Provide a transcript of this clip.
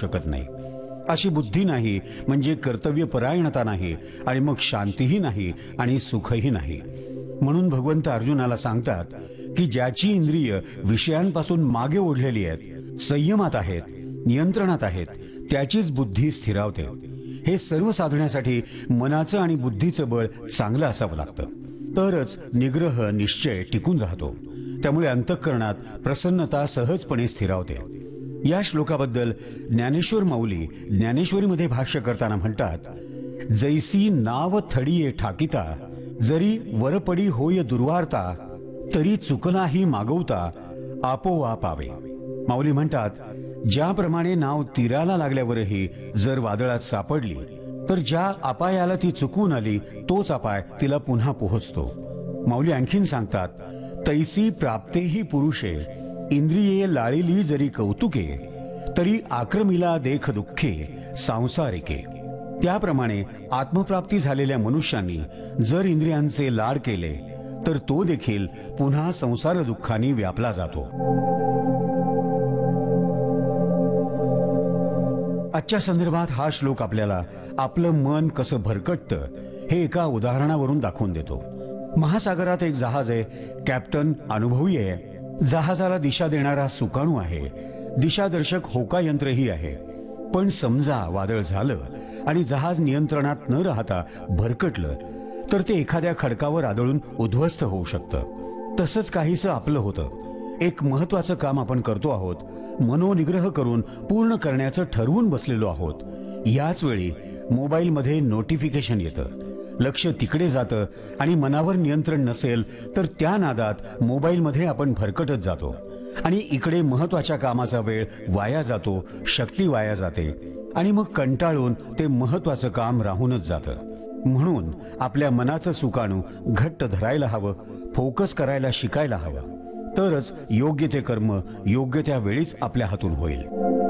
शकत नाही. अशी बुद्धी नाही म्हणजे कर्तव्यपरायणता नाही, आणि मग शांतीही नाही आणि सुखही नाही. म्हणून भगवंत अर्जुनाला सांगतात की ज्याची इंद्रिय विषयांपासून मागे ओढलेली आहेत, संयमात आहेत, नियंत्रणात आहेत, त्याचीच बुद्धी स्थिरावते. हे सर्व साधण्यासाठी मनाचं आणि बुद्धीचं बळ चांगलं असावं लागतं, तरच निग्रह निश्चय टिकून राहतो. त्यामुळे अंतःकरणात प्रसन्नता सहजपणे स्थिरावते. या श्लोकाबद्दल ज्ञानेश्वर माऊली ज्ञानेश्वरीमध्ये भाष्य करताना म्हणतात, जैसी नाव थडीये ठाकिता, जरी वरपडी होय दुर्वार्ता, तरी चुकनाही मागवता आपोआप आवे. माऊली म्हणतात, ज्याप्रमाणे नाव तीराला लागल्यावरही जर वादळात सापडली, तर ज्या अपायाला ती चुकून आली तोच अपाय तिला पुन्हा पोहोचतो. माऊली आणखीन सांगतात, तैसी प्राप्तेही पुरुषे, इंद्रिये लाळिली जरी कौतुके, तरी आक्रमिला देख दुःखे सांसारिके. त्याप्रमाणे आत्मप्राप्ती झालेल्या मनुष्यांनी जर इंद्रियांचे लाड केले, तर तो देखील पुन्हा संसार दुःखाने व्यापला जातो. आजच्या संदर्भात हा श्लोक आपल्याला आपलं मन कसं भरकटतं हे एका उदाहरणावरून दाखवून देतो. महासागरात एक जहाज आहे. कॅप्टन अनुभवी आहे. जहाजाला दिशा देणारा सुकाणू आहे. दिशादर्शक होका यंत्रही आहे. पण समजा वादळ झालं आणि जहाज नियंत्रणात न राहता भरकटलं, तर ते एखाद्या खडकावर आदळून उद्ध्वस्त होऊ शकतं. तसंच काहीसं आपलं होतं. एक महत्वाचं काम आपण करतो आहोत, मनोनिग्रह करून पूर्ण करण्याचं ठरवून बसलेलो आहोत. याच वेळी मोबाईलमध्ये नोटिफिकेशन येतं, लक्ष तिकडे जातं आणि मनावर नियंत्रण नसेल तर त्या नादात मोबाईलमध्ये आपण भरकटत जातो आणि इकडे महत्वाच्या कामाचा वेळ वाया जातो, शक्ती वाया जाते आणि मग कंटाळून ते महत्वाचं काम राहूनच जातं. म्हणून आपल्या मनाचं सुकाणू घट्ट धरायला हवं, फोकस करायला शिकायला हवं. तरच योग्य ते कर्म योग्य त्या वेळीच आपल्या हातून होईल.